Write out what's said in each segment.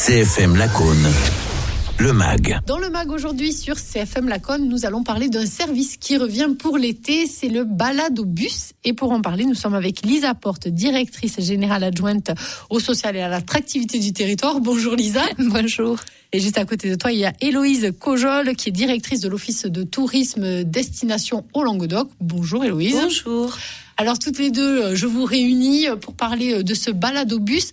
CFM Lacaune. Le MAG. Dans le MAG aujourd'hui sur CFM Lacaune, nous allons parler d'un service qui revient pour l'été, c'est le balado-bus. Et pour en parler, nous sommes avec Lisa Porte, directrice générale adjointe au social et à l'attractivité du territoire. Bonjour Lisa. Bonjour. Et juste à côté de toi, il y a Héloïse Cojol, qui est directrice de l'Office de tourisme destination au Languedoc. Bonjour Héloïse. Bonjour. Alors toutes les deux, je vous réunis pour parler de ce balado-bus.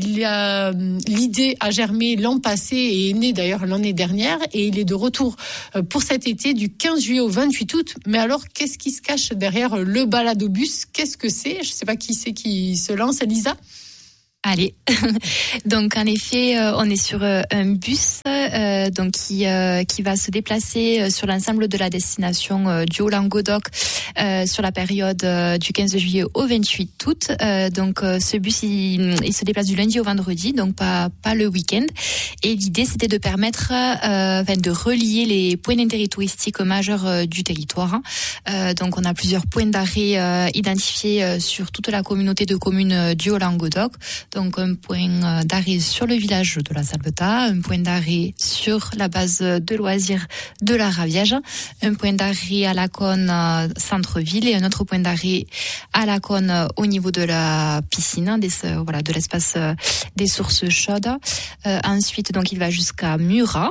L'idée a germé l'an passé et est née d'ailleurs l'année dernière, et il est de retour pour cet été du 15 juillet au 28 août. Mais alors, qu'est-ce qui se cache derrière le balado-bus ? Qu'est-ce que c'est ? Je ne sais pas qui c'est qui se lance, Lisa ? Allez, donc en effet, on est sur un bus donc qui va se déplacer sur l'ensemble de la destination du Haut-Languedoc sur la période du 15 juillet au 28 août. Donc ce bus il se déplace du lundi au vendredi, donc pas le week-end. Et l'idée c'était de permettre de relier les points d'intérêt touristique majeurs du territoire. Donc on a plusieurs points d'arrêt identifiés sur toute la communauté de communes du Haut-Languedoc. Donc un point d'arrêt sur le village de la Salvetat, un point d'arrêt sur la base de loisirs de la Raviège, un point d'arrêt à Lacaune centre-ville et un autre point d'arrêt à Lacaune au niveau de la piscine, de l'espace des sources chaudes. Ensuite, donc il va jusqu'à Murat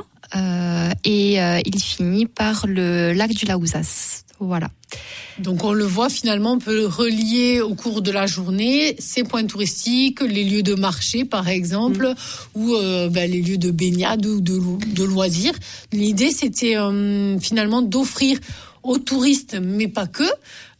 et il finit par le lac du Laouzas. Voilà. Donc on le voit, finalement, on peut relier au cours de la journée ces points touristiques, les lieux de marché par exemple, ou les lieux de baignade ou de loisirs. L'idée c'était finalement d'offrir aux touristes, mais pas que,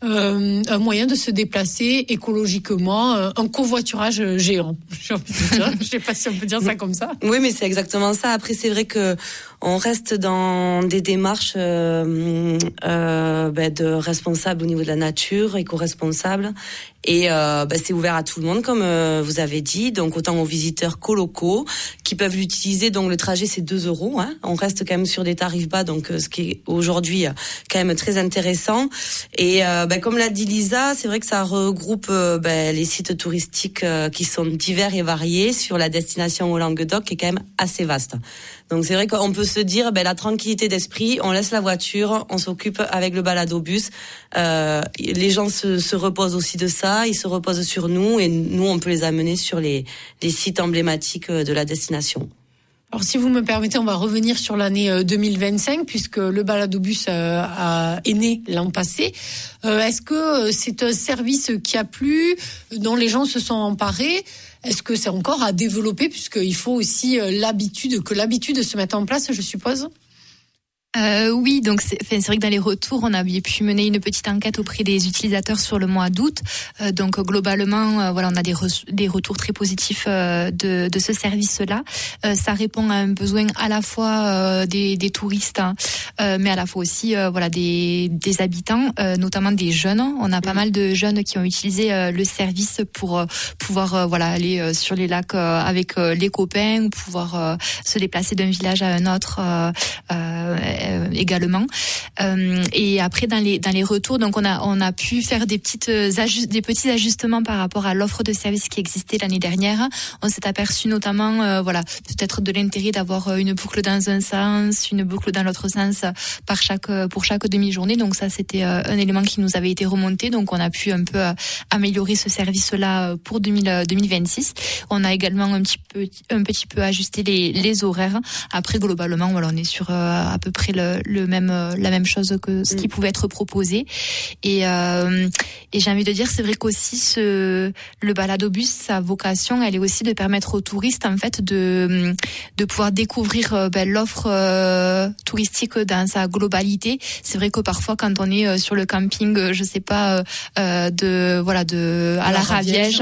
un moyen de se déplacer écologiquement, un covoiturage géant. J'ai envie de dire. Je sais pas si on peut dire ça comme ça. Oui, mais c'est exactement ça. Après, c'est vrai que on reste dans des démarches de responsables au niveau de la nature, éco-responsables. Et c'est ouvert à tout le monde, comme vous avez dit, donc autant aux visiteurs qu'aux locaux qui peuvent l'utiliser. Donc le trajet c'est 2 €. On reste quand même sur des tarifs bas, donc ce qui est aujourd'hui quand même très intéressant. Et comme l'a dit Lisa, c'est vrai que ça regroupe les sites touristiques qui sont divers et variés sur la destination au Languedoc, qui est quand même assez vaste. Donc c'est vrai qu'on peut se dire la tranquillité d'esprit, on laisse la voiture, on s'occupe avec le balado-bus. Les gens se reposent aussi de ça, ils se reposent sur nous et nous on peut les amener sur les sites emblématiques de la destination. Alors si vous me permettez, on va revenir sur l'année 2025 puisque le balado-bus est né l'an passé. Est-ce que c'est un service qui a plu, dont les gens se sont emparés ? Est-ce que c'est encore à développer puisqu'il faut aussi l'habitude se mette en place, je suppose ? Oui, donc c'est vrai que dans les retours, on avait pu mener une petite enquête auprès des utilisateurs sur le mois d'août. Donc globalement, on a des retours très positifs de ce service-là. Ça répond à un besoin à la fois des touristes, mais à la fois aussi des habitants, notamment des jeunes. On a pas mal de jeunes qui ont utilisé le service pour pouvoir aller sur les lacs avec les copains, pouvoir se déplacer d'un village à un autre. Également. Et après dans les retours, donc on a pu faire des petits ajustements par rapport à l'offre de services qui existait l'année dernière. On s'est aperçu notamment peut-être de l'intérêt d'avoir une boucle dans un sens, une boucle dans l'autre sens pour chaque demi-journée. Donc ça c'était un élément qui nous avait été remonté. Donc on a pu un peu améliorer ce service-là pour 2026. On a également un petit peu ajusté les horaires. Après globalement on est sur à peu près la même chose que ce qui pouvait être proposé. Et j'ai envie de dire, c'est vrai qu'aussi le balado-bus, sa vocation, elle est aussi de permettre aux touristes en fait de pouvoir découvrir l'offre touristique dans sa globalité. C'est vrai que parfois quand on est sur le camping, je sais pas à la Raviège,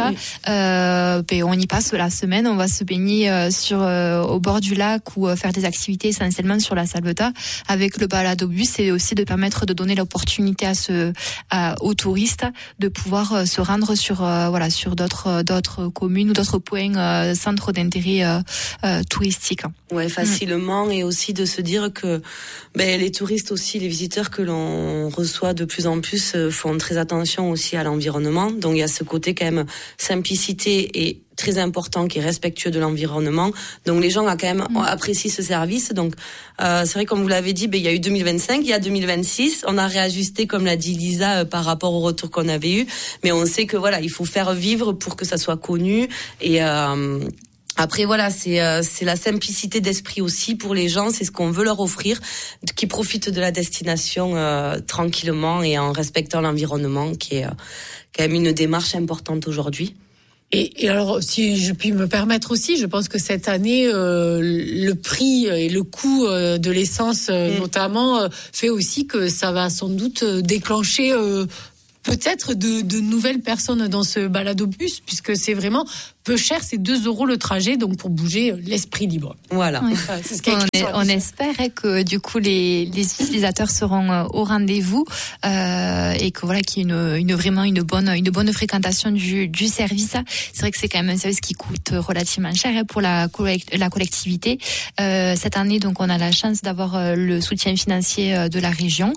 on y passe la semaine, on va se baigner au bord du lac ou faire des activités essentiellement sur la Salvetat. Avec le balado-bus, c'est aussi de permettre de donner l'opportunité aux touristes de pouvoir se rendre sur d'autres communes ou d'autres points centres d'intérêt touristique. Ouais, facilement, et aussi de se dire que les touristes aussi, les visiteurs que l'on reçoit de plus en plus font très attention aussi à l'environnement. Donc il y a ce côté quand même simplicité et très important, qui est respectueux de l'environnement. Donc les gens apprécient ce service. Donc c'est vrai, comme vous l'avez dit, il y a eu 2025, il y a 2026. On a réajusté, comme l'a dit Lisa, par rapport au retour qu'on avait eu. Mais on sait que il faut faire vivre pour que ça soit connu. Et après c'est la simplicité d'esprit aussi pour les gens, c'est ce qu'on veut leur offrir, qui profitent de la destination tranquillement et en respectant l'environnement, qui est quand même une démarche importante aujourd'hui. Et alors, si je puis me permettre aussi, je pense que cette année, le prix et le coût de l'essence, notamment, fait aussi que ça va sans doute déclencher peut-être de nouvelles personnes dans ce balado-bus, puisque c'est vraiment peu cher, c'est 2 € le trajet, donc pour bouger l'esprit libre. Voilà. Oui. On espère que du coup les utilisateurs seront au rendez-vous et que qu'il y ait vraiment une bonne fréquentation du service. C'est vrai que c'est quand même un service qui coûte relativement cher pour la collectivité. Cette année, donc, on a la chance d'avoir le soutien financier de la région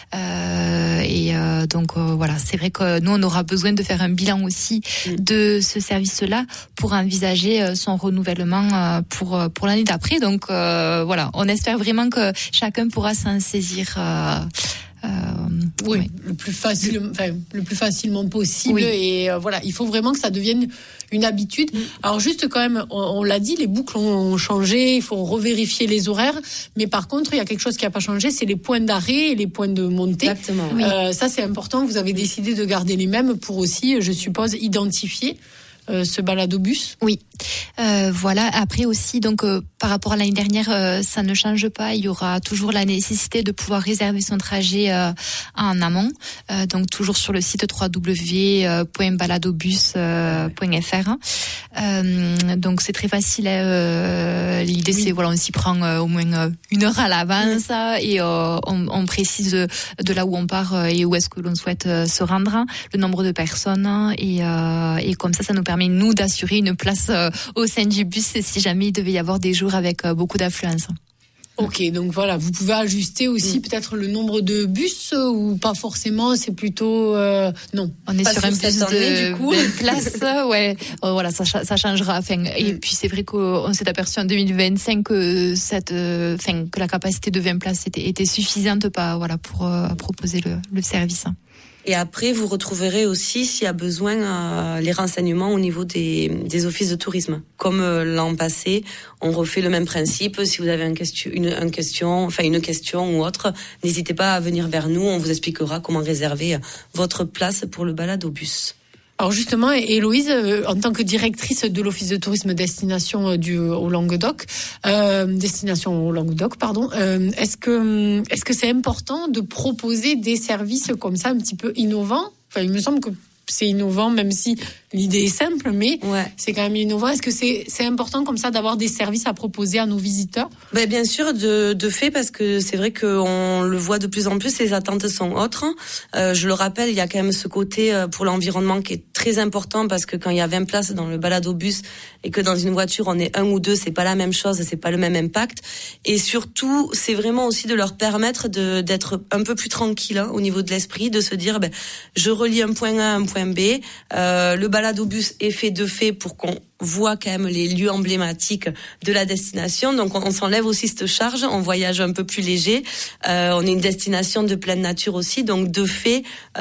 donc c'est vrai que nous on aura besoin de faire un bilan aussi de ce service-là pour envisager son renouvellement pour l'année d'après. Donc on espère vraiment que chacun pourra s'en saisir. Le plus facilement possible. Oui. Et il faut vraiment que ça devienne une habitude. Alors juste quand même, on l'a dit, les boucles ont changé, il faut revérifier les horaires, mais par contre il y a quelque chose qui n'a pas changé, c'est les points d'arrêt et les points de montée. Exactement. Ça c'est important, vous avez décidé de garder les mêmes pour aussi, je suppose, identifier ce balado-bus. Oui. Après aussi, donc par rapport à l'année dernière, ça ne change pas. Il y aura toujours la nécessité de pouvoir réserver son trajet en amont. Donc toujours sur le site www.baladobus.fr. Donc c'est très facile. L'idée c'est on s'y prend au moins 1 heure à l'avance et on précise de là où on part et où est-ce que l'on souhaite se rendre, le nombre de personnes et comme ça nous permet nous d'assurer une place au sein du bus si jamais il devait y avoir des jours avec beaucoup d'affluence. Ok, donc vous pouvez ajuster aussi peut-être le nombre de bus ou pas forcément, c'est plutôt non. On est pas sur un bus de du coup. Place, ça changera. Et puis c'est vrai qu'on s'est aperçu en 2025 que que la capacité de 20 places était suffisante pour proposer le service. Et après, vous retrouverez aussi, s'il y a besoin, les renseignements au niveau des offices de tourisme. Comme l'an passé, on refait le même principe. Si vous avez une question ou autre, n'hésitez pas à venir vers nous. On vous expliquera comment réserver votre place pour le Baladobus. Alors justement, Héloïse, en tant que directrice de l'office de tourisme destination au Languedoc, est-ce que c'est important de proposer des services comme ça un petit peu innovants? Il me semble que c'est innovant, même si l'idée est simple, mais c'est quand même innovant. Est-ce que c'est important comme ça d'avoir des services à proposer à nos visiteurs? Bien sûr, de fait, parce que c'est vrai qu'on le voit de plus en plus, les attentes sont autres. Je le rappelle, il y a quand même ce côté pour l'environnement qui est très important, parce que quand il y a 20 places dans le baladobus et que dans une voiture on est 1 ou 2, c'est pas la même chose, c'est pas le même impact. Et surtout, c'est vraiment aussi de leur permettre d'être un peu plus tranquille au niveau de l'esprit, de se dire je relie un point A à un point B. Le baladobus est fait pour qu'on voit quand même les lieux emblématiques de la destination. Donc on s'enlève aussi cette charge, on voyage un peu plus léger. On est une destination de pleine nature aussi, donc de fait,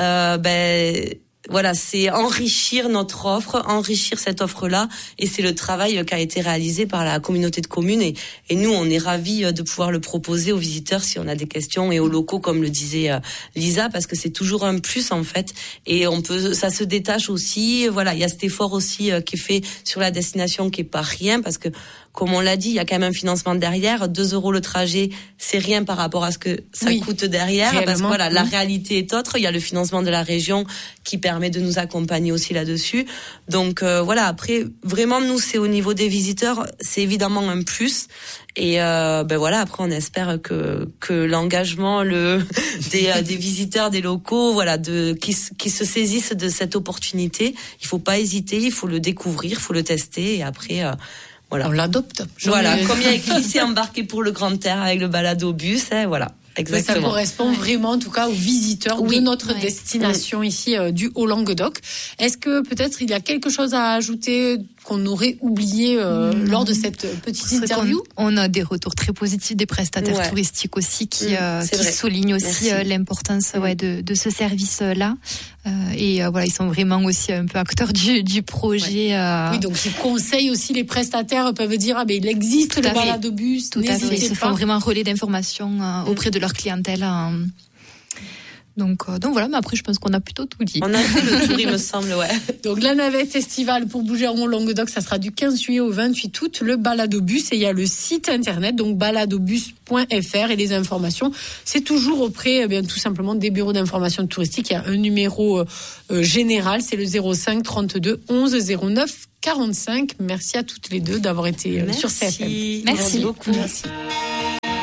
c'est enrichir notre offre, enrichir cette offre-là, et c'est le travail qui a été réalisé par la communauté de communes, et nous on est ravis de pouvoir le proposer aux visiteurs si on a des questions, et aux locaux comme le disait Lisa, parce que c'est toujours un plus en fait, et ça se détache aussi. Il y a cet effort aussi qui est fait sur la destination qui est pas rien, parce que comme on l'a dit, il y a quand même un financement derrière. 2 € le trajet, c'est rien par rapport à ce que ça coûte derrière. Réellement, parce que la réalité est autre. Il y a le financement de la région qui permet de nous accompagner aussi là-dessus. Donc après, vraiment, nous, c'est au niveau des visiteurs, c'est évidemment un plus. Et après, on espère que l'engagement des visiteurs, des locaux, qui se saisissent de cette opportunité. Il faut pas hésiter, il faut le découvrir, il faut le tester, et après. On l'adopte. Comme il y a écrit, c'est embarqué pour le grand air avec le baladobus, exactement. Ça correspond vraiment, en tout cas, aux visiteurs de notre destination ici du Haut-Languedoc. Est-ce que peut-être il y a quelque chose à ajouter qu'on aurait oublié lors de cette petite interview? On a des retours très positifs des prestataires touristiques aussi qui soulignent aussi l'importance de ce service-là. Et voilà, ils sont vraiment aussi un peu acteurs du projet. Oui, donc ils conseillent aussi, les prestataires peuvent dire mais il existe le baladobus. Tout à fait. Ils se font vraiment un relais d'information auprès de leur clientèle. Donc voilà, mais après je pense qu'on a plutôt tout dit. On a fait le tour, il me semble, Donc la navette estivale pour Bougeron Languedoc, ça sera du 15 juillet au 28 août, le baladobus, et il y a le site internet, donc baladobus.fr, et les informations, c'est toujours auprès, tout simplement des bureaux d'information touristique. Il y a un numéro général, c'est le 05 32 11 09 45. Merci à toutes les deux d'avoir été sur CFM. Merci beaucoup. Merci.